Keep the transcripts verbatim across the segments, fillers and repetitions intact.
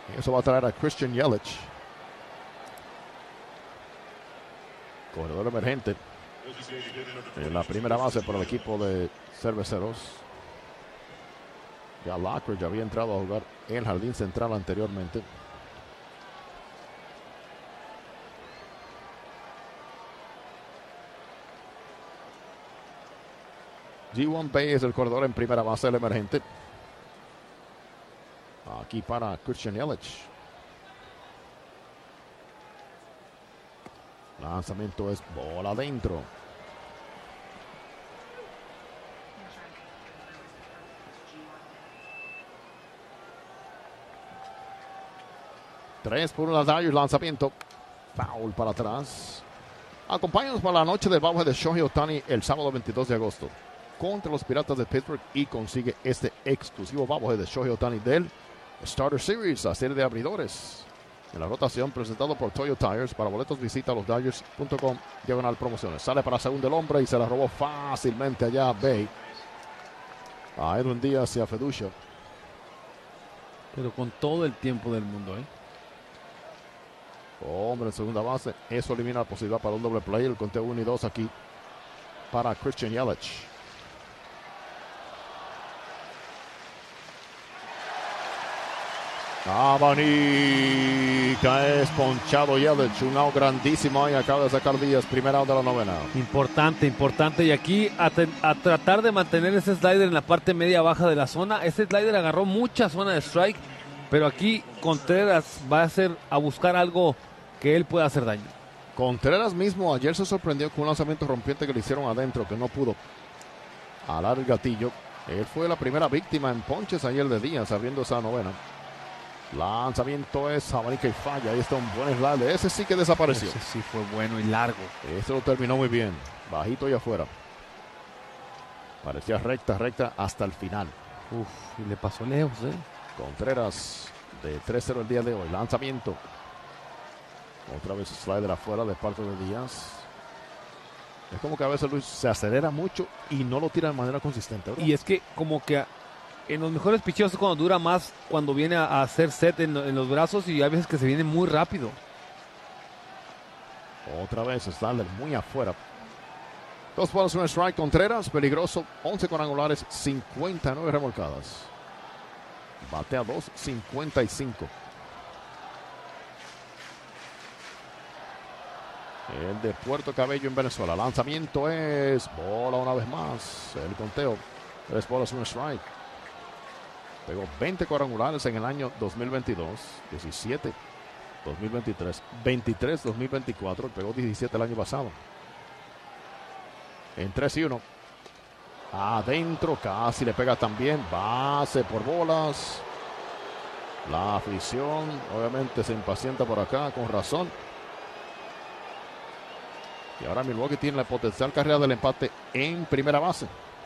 Eso va a traer a Christian Yelich. Corredor emergente en la primera base por el equipo de Cerveceros. Ya Lockridge había entrado a jugar en el jardín central anteriormente. G uno Bay es el corredor en primera base, el emergente. Aquí para Christian Yelich. Lanzamiento es bola adentro. Tres por los Dodgers, lanzamiento. Foul para atrás. Acompáñanos para la noche del bajo de Shohei Ohtani el sábado veintidós de agosto contra los Piratas de Pittsburgh y consigue este exclusivo bajo de Shohei Ohtani del Starter Series, la serie de abridores. En la rotación presentado por Toyo Tires. Para boletos visita los Dodgers punto com diagonal promociones. Sale para segundo el hombre y se la robó fácilmente allá a Bay. A Edwin Díaz y a Feducia. Pero con todo el tiempo del mundo, ¿eh? Hombre en segunda base. Eso elimina la posibilidad para un doble play. El conteo uno y dos aquí para Christian Yelich. Abanica es ponchado Yelich. Un out grandísimo ahí. Acaba de sacar Díaz. Primer out de la novena. Importante, importante. Y aquí a, te, a tratar de mantener ese slider en la parte media baja de la zona. Ese slider agarró mucha zona de strike. Pero aquí Contreras va a hacer a buscar algo que él pueda hacer daño. Contreras mismo ayer se sorprendió con un lanzamiento rompiente que le hicieron adentro, que no pudo alar el gatillo. Él fue la primera víctima en ponches ayer de Díaz abriendo esa novena. Lanzamiento es abanica y falla. Ahí está un buen slider. Ese sí que desapareció. Ese sí fue bueno y largo. Este lo terminó muy bien. Bajito y afuera. Parecía recta, recta hasta el final. Uf, y le pasó lejos, ¿eh? Contreras de tres cero el día de hoy. Lanzamiento. Otra vez slider afuera de parte de Díaz. Es como que a veces Luis se acelera mucho y no lo tira de manera consistente, ¿verdad? Y es que como que en los mejores picheos es cuando dura más, cuando viene a, a hacer set en, en los brazos, y hay veces que se viene muy rápido. Otra vez slider muy afuera. Dos bolas, un strike. Contreras, peligroso. once cuadrangulares, cincuenta y nueve remolcadas. Batea dos cincuenta y cinco. El de Puerto Cabello en Venezuela. Lanzamiento es bola una vez más. El conteo. Tres bolas, un strike. Pegó veinte cuadrangulares en el año dos mil veintidos. diecisiete dos mil veintitrés. veintitrés dos mil veinticuatro. Pegó diecisiete el año pasado. En tres y uno. Adentro, casi le pega también. Base por bolas. La afición obviamente se impacienta por acá, con razón. Y ahora Milwaukee tiene la potencial carrera del empate en primera base.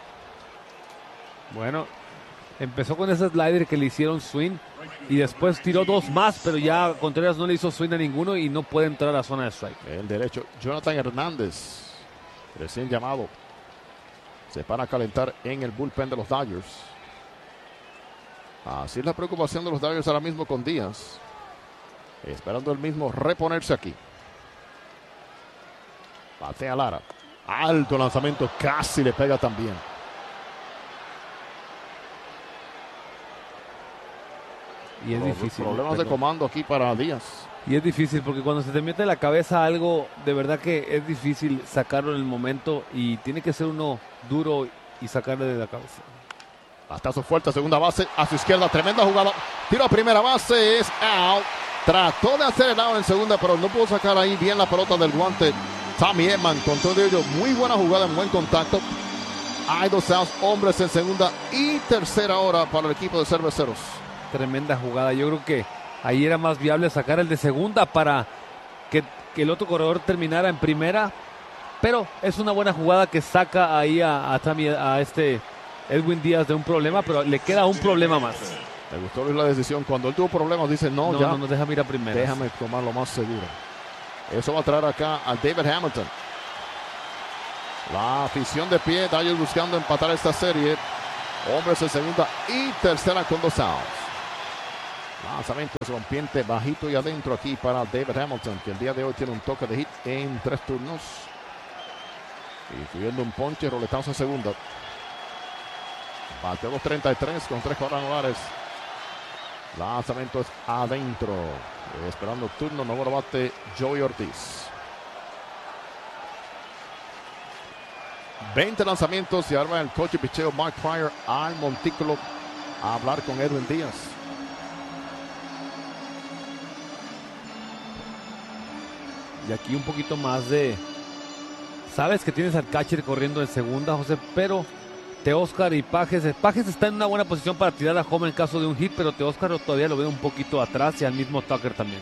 Bueno, empezó con ese slider que le hicieron swing y después tiró dos más, pero ya Contreras no le hizo swing a ninguno y no puede entrar a la zona de strike. El derecho, Jonathan Hernández, recién llamado, se para a calentar en el bullpen de los Dodgers. Así es la preocupación de los Dodgers ahora mismo con Díaz, esperando el mismo reponerse aquí. Batea Lara, alto lanzamiento, casi le pega también. Y es Pro- difícil. Problemas perdón. de comando aquí para Díaz. Y es difícil porque cuando se te mete en la cabeza algo, de verdad que es difícil sacarlo en el momento y tiene que ser uno duro y sacarle de la cabeza. Batazo fuerte, segunda base, a su izquierda, tremenda jugada. Tiro a primera base, es out. Trató de hacer el out en segunda, pero no pudo sacar ahí bien la pelota del guante. Tommy Edman con todo ello, muy buena jugada, en buen contacto. Hay dos outs, hombres en segunda y tercera hora para el equipo de Cerveceros. Tremenda jugada. Yo creo que ahí era más viable sacar el de segunda para que, que el otro corredor terminara en primera. Pero es una buena jugada que saca ahí a, a, Tommy, a este Edwin Díaz de un problema, pero le queda un problema más. Me gustó Luis la decisión. Cuando él tuvo problemas, dice no, No, ya. no, no, déjame ir a primera. Déjame tomar lo más seguro. Eso va a traer acá a David Hamilton. La afición de pie, Dodgers buscando empatar esta serie. Hombres en segunda y tercera con dos outs. Lanzamiento rompiente bajito y adentro aquí para David Hamilton, que el día de hoy tiene un toque de hit en tres turnos. Incluyendo un ponche, roletazo a segunda. Bateo dos treinta y tres con tres cuadrangulares. Lanzamiento es adentro. Esperando turno, nuevo bate Joey Ortiz. veinte lanzamientos y ahora el coach y picheo Mark Prior al montículo a hablar con Edwin Díaz. Y aquí un poquito más de... Sabes que tienes al catcher corriendo en segunda, José, pero Teóscar y Pages. Pages está en una buena posición para tirar a home en caso de un hit, pero Teóscar todavía lo veo un poquito atrás y al mismo Tucker también.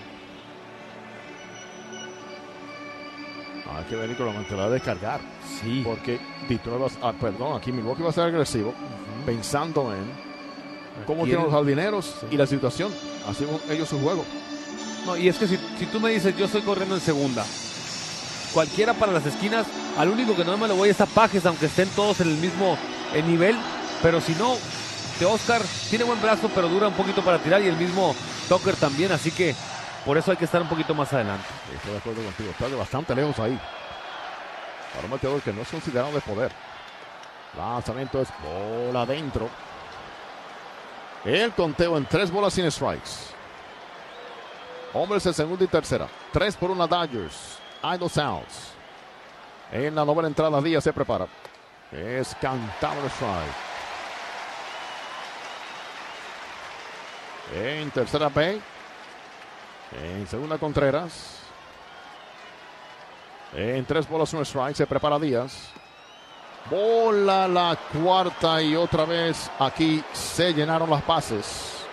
Hay que venir con la mentalidad de cargar. Sí. Porque Detroit va a, ah, perdón, aquí Milwaukee va a ser agresivo, uh-huh. pensando en cómo tienen los jardineros sí. y la situación. Así ellos su juego. No, y es que si, si tú me dices, yo estoy corriendo en segunda, cualquiera para las esquinas, al único que no me lo voy es a Pages, aunque estén todos en el mismo eh, nivel. Pero si no, Teóscar tiene buen brazo, pero dura un poquito para tirar, y el mismo Tucker también, así que por eso hay que estar un poquito más adelante. Estoy de acuerdo contigo, está de bastante lejos ahí. Para un bateador que no es considerado de poder. Lanzamiento es bola adentro. El conteo en tres bolas sin strikes. Hombres en segunda y tercera. Tres por una Dodgers. Hay dos outs. En la novena entrada Díaz se prepara. Es cantado el strike. En tercera Bay. En segunda Contreras. En tres bolas un strike se prepara Díaz. Bola la cuarta y otra vez aquí se llenaron las bases.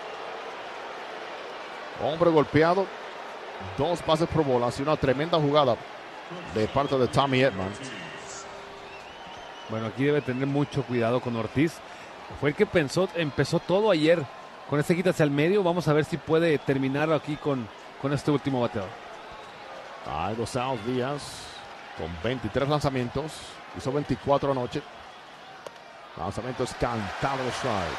Hombre golpeado. Dos bases por bola. Ha sido una tremenda jugada de parte de Tommy Edman. Bueno, aquí debe tener mucho cuidado con Ortiz. Fue el que pensó, empezó todo ayer con este hit hacia el medio. Vamos a ver si puede terminar aquí con, con este último bateador. Hay dos outs Díaz con veintitrés lanzamientos. Hizo veinticuatro anoche. Lanzamiento es cantado de strike.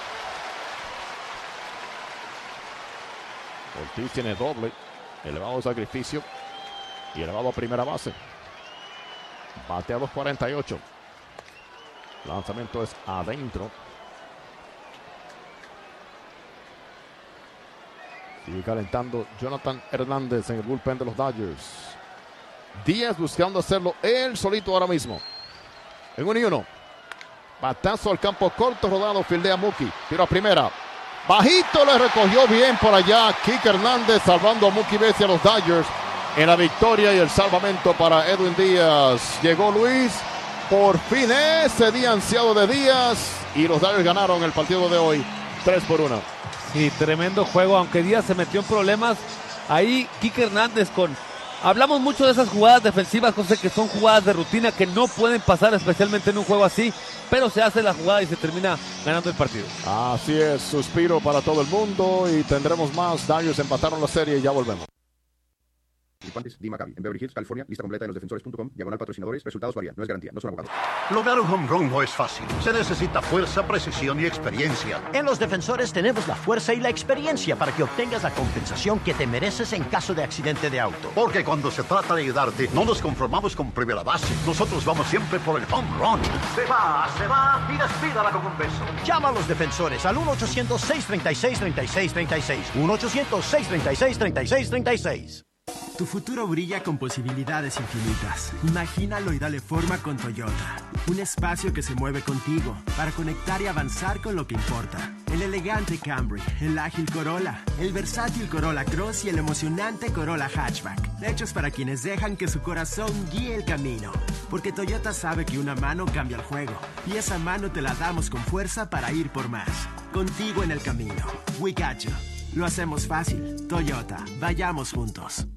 Ortiz tiene doble. Elevado sacrificio. Y elevado a primera base. Batea dos cuarenta y ocho. Lanzamiento es adentro. Sigue calentando Jonathan Hernández en el bullpen de los Dodgers. Díaz buscando hacerlo él solito ahora mismo. En uno y uno. Batazo al campo corto, rodado, fildea Mookie. Tiro a primera. Bajito le recogió bien por allá Kike Hernández, salvando a Mookie Betts y a los Dodgers en la victoria y el salvamento para Edwin Díaz. Llegó Luis. Por fin ese día ansiado de Díaz. Y los Dodgers ganaron el partido de hoy. tres por uno. Sí, tremendo juego. Aunque Díaz se metió en problemas, ahí Kike Hernández con... Hablamos mucho de esas jugadas defensivas, José, que son jugadas de rutina que no pueden pasar, especialmente en un juego así, pero se hace la jugada y se termina ganando el partido. Así es, suspiro para todo el mundo y tendremos más. Dodgers empataron la serie y ya volvemos. Participantes, D. Maccabi, en Beverly Hills, California. Lista completa en los defensores punto com, diagonal patrocinadores. Resultados varían, no es garantía, no son abogados. Lograr un home run no es fácil. Se necesita fuerza, precisión y experiencia. En Los Defensores tenemos la fuerza y la experiencia para que obtengas la compensación que te mereces en caso de accidente de auto. Porque cuando se trata de ayudarte, no nos conformamos con primera base. Nosotros vamos siempre por el home run. Se va, se va y despídala con un beso. Llama a Los Defensores al uno ochocientos, seis treinta y seis, treinta y seis treinta y seis. uno ochocientos, seis treinta y seis, treinta y seis treinta y seis. Tu futuro brilla con posibilidades infinitas. Imagínalo y dale forma con Toyota. Un espacio que se mueve contigo para conectar y avanzar con lo que importa. El elegante Camry, el ágil Corolla, el versátil Corolla Cross y el emocionante Corolla Hatchback. Hechos para quienes dejan que su corazón guíe el camino. Porque Toyota sabe que una mano cambia el juego. Y esa mano te la damos con fuerza para ir por más. Contigo en el camino. We got you. Lo hacemos fácil. Toyota, vayamos juntos.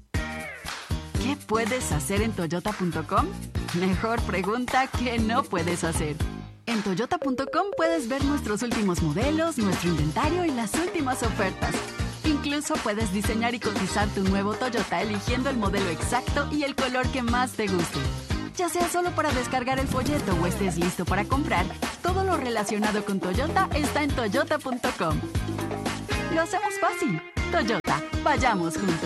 ¿Qué puedes hacer en toyota punto com? Mejor pregunta que no puedes hacer. En toyota punto com puedes ver nuestros últimos modelos, nuestro inventario y las últimas ofertas. Incluso puedes diseñar y cotizar tu nuevo Toyota eligiendo el modelo exacto y el color que más te guste. Ya sea solo para descargar el folleto o estés listo para comprar, todo lo relacionado con Toyota está en toyota punto com. Lo hacemos fácil. Toyota, vayamos juntos.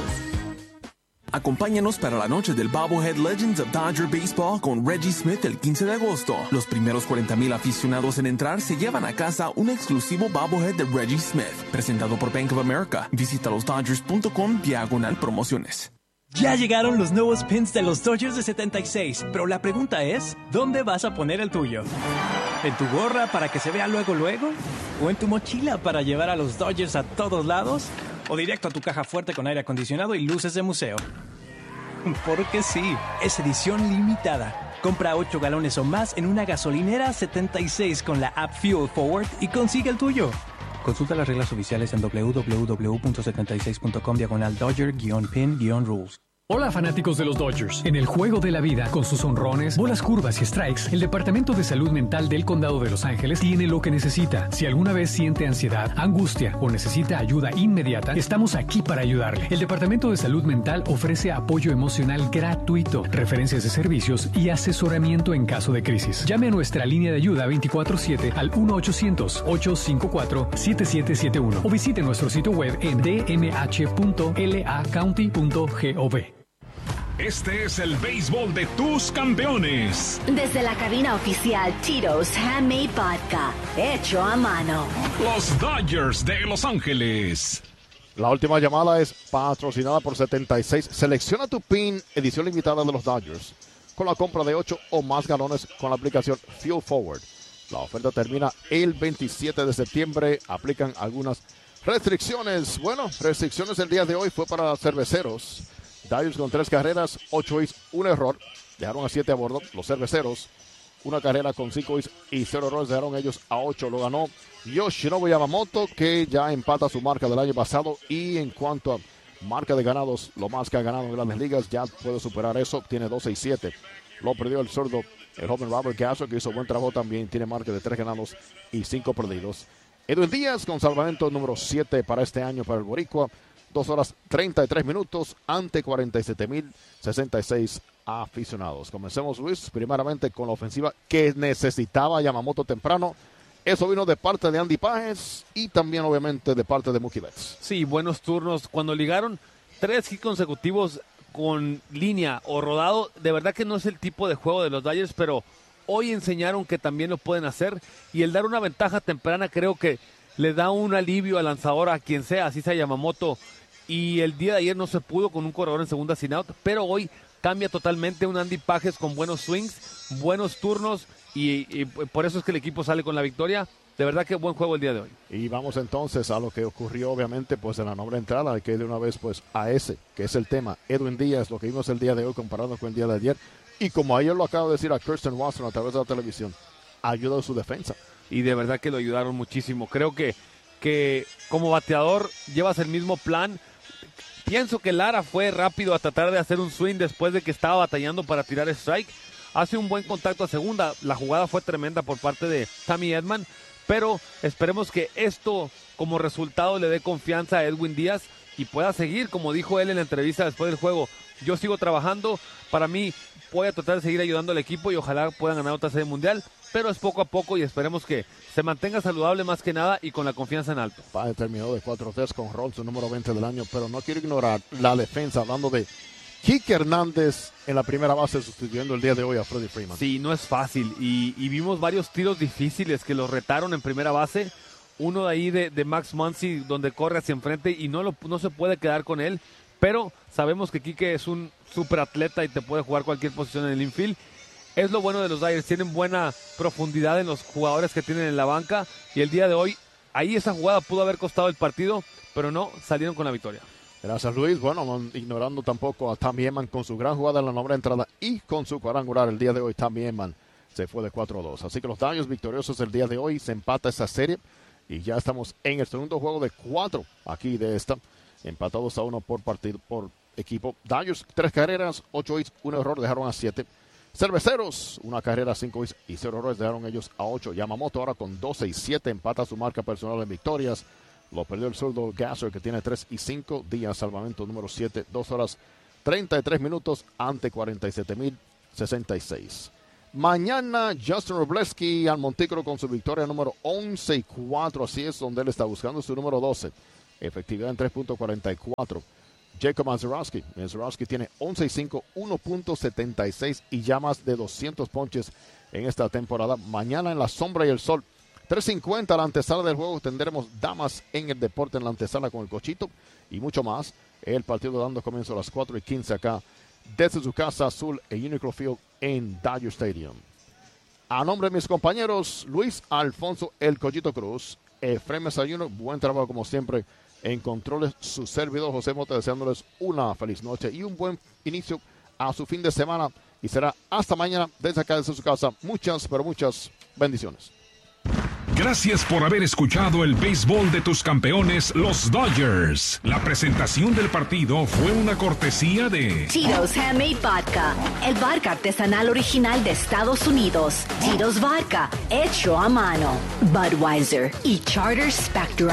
Acompáñanos para la noche del Bobblehead Legends of Dodger Baseball con Reggie Smith el quince de agosto. Los primeros cuarenta mil aficionados en entrar se llevan a casa un exclusivo Bobblehead de Reggie Smith, presentado por Bank of America. Visita los dodgers punto com diagonal promociones. Ya llegaron los nuevos pins de los Dodgers de setenta y seis, pero la pregunta es, ¿dónde vas a poner el tuyo? ¿En tu gorra para que se vea luego luego? ¿O en tu mochila para llevar a los Dodgers a todos lados? ¿O directo a tu caja fuerte con aire acondicionado y luces de museo? Porque sí, es edición limitada. Compra ocho galones o más en una gasolinera setenta y seis con la app Fuel Forward y consigue el tuyo. Consulta las reglas oficiales en doble u doble u doble u punto setenta y seis punto com diagonal Dodger-pin-rules. Hola fanáticos de los Dodgers. En el juego de la vida, con sus honrones, bolas curvas y strikes, el Departamento de Salud Mental del Condado de Los Ángeles tiene lo que necesita. Si alguna vez siente ansiedad, angustia o necesita ayuda inmediata, estamos aquí para ayudarle. El Departamento de Salud Mental ofrece apoyo emocional gratuito, referencias de servicios y asesoramiento en caso de crisis. Llame a nuestra línea de ayuda veinticuatro siete al uno ochocientos, ocho cinco cuatro, siete siete siete uno o visite nuestro sitio web en d m h punto l a county punto gov. Este es el béisbol de tus campeones. Desde la cabina oficial Tito's Handmade Vodka, hecho a mano. Los Dodgers de Los Ángeles. La última llamada es patrocinada por setenta y seis. Selecciona tu pin, edición limitada de los Dodgers, con la compra de ocho o más galones con la aplicación Fuel Forward. La oferta termina el veintisiete de septiembre. Aplican algunas restricciones. Bueno, restricciones el día de hoy fue para cerveceros. Dodgers con tres carreras, ocho hits, un error. Dejaron a siete a bordo. Los cerveceros, una carrera con cinco hits y cero errores. Dejaron ellos a ocho. Lo ganó Yoshinobu Yamamoto, que ya empata su marca del año pasado. Y en cuanto a marca de ganados, lo más que ha ganado en Grandes Ligas, ya puede superar eso. Tiene doce y siete. Lo perdió el zurdo, el joven Robert Castro, que hizo buen trabajo también. Tiene marca de tres ganados y cinco perdidos. Edwin Díaz con salvamento número siete para este año para el boricua. dos horas treinta y tres minutos ante cuarenta y siete mil sesenta y seis aficionados. Comencemos, Luis, primeramente con la ofensiva que necesitaba Yamamoto temprano. Eso vino de parte de Andy Páez y también, obviamente, de parte de Mookie Betts. Sí, buenos turnos. Cuando ligaron tres hits consecutivos con línea o rodado, de verdad que no es el tipo de juego de los Dodgers, pero hoy enseñaron que también lo pueden hacer. Y el dar una ventaja temprana creo que le da un alivio al lanzador, a quien sea, así sea Yamamoto. Y el día de ayer no se pudo con un corredor en segunda sin out, pero hoy cambia totalmente. Un Andy Páez con buenos swings, buenos turnos, y, y por eso es que el equipo sale con la victoria. De verdad que buen juego el día de hoy. Y vamos entonces a lo que ocurrió, obviamente, pues en la novena entrada. Hay que ir de una vez pues a ese, que es el tema. Edwin Díaz, lo que vimos el día de hoy comparado con el día de ayer. Y como ayer lo acabo de decir a Kirsten Watson a través de la televisión, ayudó a su defensa. Y de verdad que lo ayudaron muchísimo. Creo que, que como bateador llevas el mismo plan. Pienso que Lara fue rápido a tratar de hacer un swing después de que estaba batallando para tirar strike. Hace un buen contacto a segunda. La jugada fue tremenda por parte de Tommy Edman. Pero esperemos que esto como resultado le dé confianza a Edwin Díaz y pueda seguir, como dijo él en la entrevista después del juego. Yo sigo trabajando. Para mí voy a tratar de seguir ayudando al equipo y ojalá puedan ganar otra serie mundial. Pero es poco a poco y esperemos que se mantenga saludable más que nada y con la confianza en alto. Páez terminó de cuatro tres con Ron, su número veinte del año, pero no quiero ignorar la defensa, hablando de Kike Hernández en la primera base, sustituyendo el día de hoy a Freddie Freeman. Sí, no es fácil y, y vimos varios tiros difíciles que los retaron en primera base. Uno de ahí de, de Max Muncy, donde corre hacia enfrente y no, lo, no se puede quedar con él. Pero sabemos que Kike es un super atleta y te puede jugar cualquier posición en el infield. Es lo bueno de los Dodgers, tienen buena profundidad en los jugadores que tienen en la banca y el día de hoy, ahí esa jugada pudo haber costado el partido, pero no, salieron con la victoria. Gracias, Luis. Bueno, ignorando tampoco a Tommy Edman con su gran jugada en la novena entrada y con su cuadrangular el día de hoy, Tommy Edman se fue de cuatro a dos. Así que los Dodgers victoriosos el día de hoy, se empata esa serie y ya estamos en el segundo juego de cuatro aquí de esta, empatados a uno por partido, por equipo. Dodgers, tres carreras, ocho hits, un error, dejaron a siete. Cerveceros, una carrera, cinco hits y cero errores, dejaron ellos a ocho. Yamamoto ahora con doce y siete, empata su marca personal en victorias. Lo perdió el zurdo Gasser, que tiene tres y cinco. Díaz, salvamento número siete, dos horas treinta y tres minutos ante cuarenta y siete mil sesenta y seis. Mañana, Justin Robleski al Montículo con su victoria número once y cuatro. Así es, donde él está buscando su número doce. efectividad en tres punto cuarenta y cuatro. Jacob Mazeroski. Mazeroski tiene once y cinco, uno punto setenta y seis y ya más de doscientos ponches en esta temporada. Mañana en la sombra y el sol, tres cincuenta la antesala del juego. Tendremos damas en el deporte en la antesala con el Cochito y mucho más. El partido dando comienzo a las cuatro y quince acá desde su casa azul en Unicro Field en Dodger Stadium. A nombre de mis compañeros Luis Alfonso El Cochito Cruz, Efraín Mesayuno, buen trabajo como siempre en controles, su servidor José Mota, deseándoles una feliz noche y un buen inicio a su fin de semana. Y será hasta mañana desde acá, desde su casa. Muchas, pero muchas bendiciones. Gracias por haber escuchado el béisbol de tus campeones, los Dodgers. La presentación del partido fue una cortesía de Tito's Handmade Vodka, el vodka artesanal original de Estados Unidos. Tito's Vodka, hecho a mano. Budweiser y Charter Spectrum.